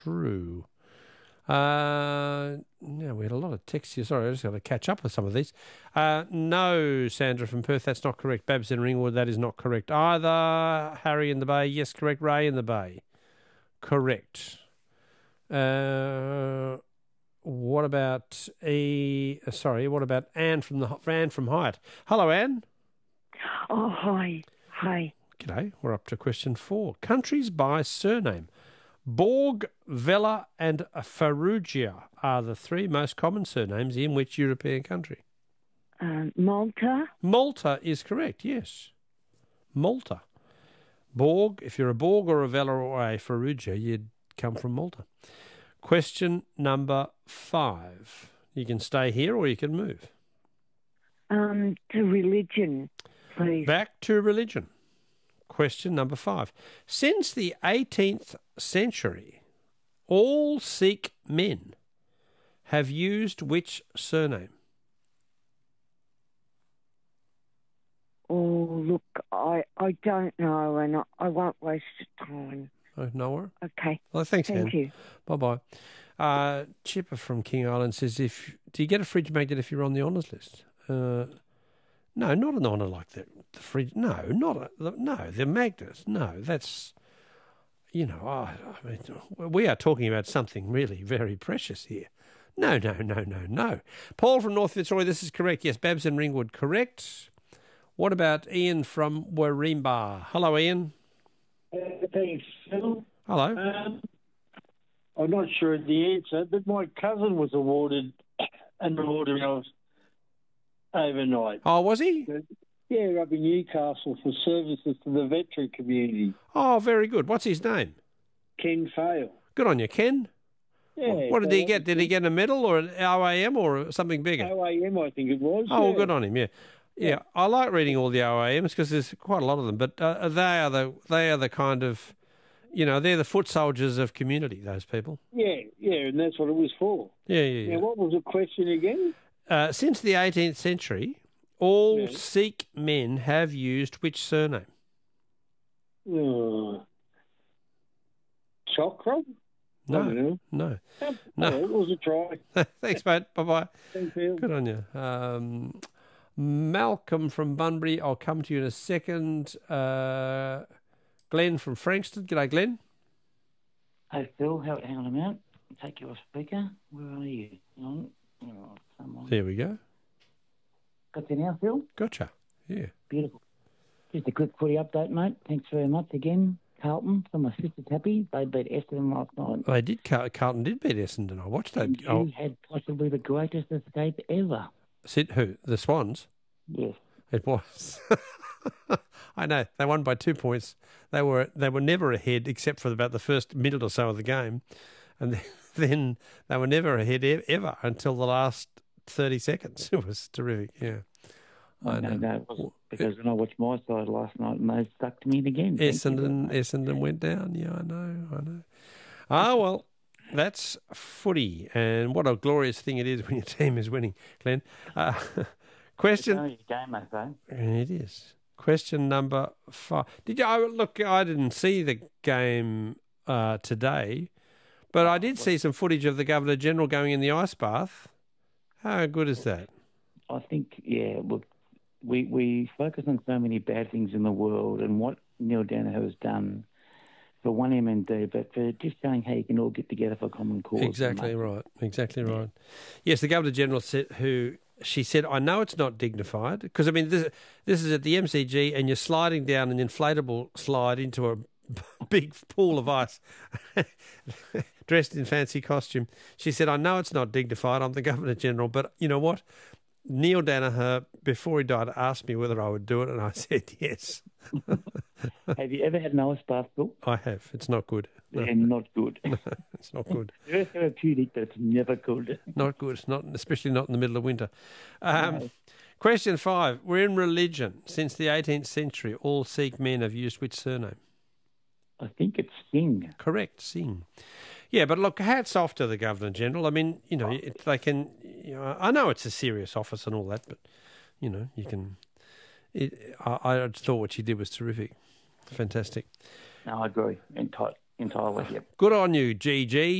true. No, we had a lot of texts here. Sorry, I just got to catch up with some of these. No, Sandra from Perth, that's not correct. Babs in Ringwood, that is not correct either. Harry in the Bay, yes, correct. Ray in the Bay, correct. What about what about Anne from Hyatt? Hello, Anne. Oh, hi. Hi. G'day. We're up to question 4. Countries by surname. Borg, Vella and Farrugia are the 3 most common surnames in which European country? Malta. Malta is correct, yes. Malta. Borg, if you're a Borg or a Vella or a Farrugia, you'd come from Malta. Question number 5. You can stay here or you can move. To religion, please. Back to religion. Question number 5. Since the 18th century, all Sikh men have used which surname? Oh, look, I don't know, and I won't waste your time. Oh, no worry. Okay. Well, thanks, Anne. Thank you. Bye-bye. Chipper from King Island says, do you get a fridge magnet if you're on the honours list? No, not an honour like the fridge. No, the magnet. No, that's, I mean, we are talking about something really very precious here. No. Paul from North Fitzroy, this is correct. Yes, Babs in Ringwood, correct. What about Ian from Warrimba? Hello, Ian. Thanks, Phil. Hello. I'm not sure of the answer, but my cousin was awarded an order overnight. Oh, was he? Yeah, up in Newcastle for services to the veteran community. Oh, very good. What's his name? Ken Fale. Good on you, Ken. Yeah. What did he get? Did he get a medal or an OAM or something bigger? OAM, I think it was. Oh, well, good on him, yeah. Yeah, I like reading all the OAMs because there's quite a lot of them, but they are the kind of, they're the foot soldiers of community, those people. Yeah, and that's what it was for. Yeah. Now, what was the question again? Since the 18th century, all Sikh men have used which surname? Chokra? No. It was a try. Thanks, mate. Bye-bye. Thanks, Phil. Good on you. Malcolm from Bunbury, I'll come to you in a second. Glenn from Frankston. G'day, Glenn. Hey, Phil. Hang on a minute. Take you off speaker. Where are you? Hang on. There we go. Got you now, Phil? Gotcha. Yeah. Beautiful. Just a quick footy update, mate. Thanks very much again. Carlton, from my sister Tappy, they beat Essendon last night. They did. Carlton did beat Essendon. I watched that. And you had possibly the greatest escape ever. Who? The Swans? Yes. It was. I know. They won by 2 points. They were never ahead except for about the first minute or so of the game. And then they were never ahead ever until the last 30 seconds. It was terrific, yeah. I know. No, it wasn't, because when I watched my side last night and they stuck to me again. Essendon went down. Yeah, I know. Ah, well, that's footy. And what a glorious thing it is when your team is winning, Glenn. Question. It's only a game, I say. It is. Question number 5. I didn't see the game today, but I did see some footage of the Governor General going in the ice bath. How good is that? I think, look, we focus on so many bad things in the world and what Neil Danaher has done for one MND, but for just showing how you can all get together for a common cause. Exactly right. Yes, the Governor General she said, I know it's not dignified, because, I mean, this is at the MCG and you're sliding down an inflatable slide into a big pool of ice dressed in fancy costume. She said, I know it's not dignified. I'm the Governor General, but you know what? Neil Danaher, before he died, asked me whether I would do it, and I said yes. Have you ever had an ice bath, Bill? I have. It's not good. No. And not good. No, it's not good. It's therapeutic, but it's never good. Not good. It's not, especially not in the middle of winter. No. Question 5. We're in religion. Since the 18th century, all Sikh men have used which surname? I think it's Singh. Correct, Singh. Yeah, but look, hats off to the Governor-General. I mean, they can... I know it's a serious office and all that, but, you can... I thought what she did was terrific. Fantastic. No, I agree. entirely. Yep. Good on you, GG.